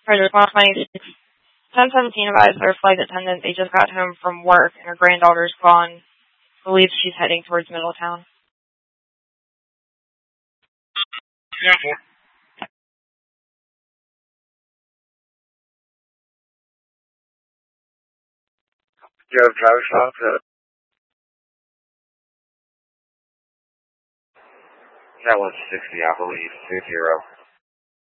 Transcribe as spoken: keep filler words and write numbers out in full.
For the response ninety-six, ten seventeen advised our flight attendant they just got home from work and her granddaughter's gone. Believes she's heading towards Middletown. Yeah, four. You have driver's license? That was sixty, I believe. Six zero.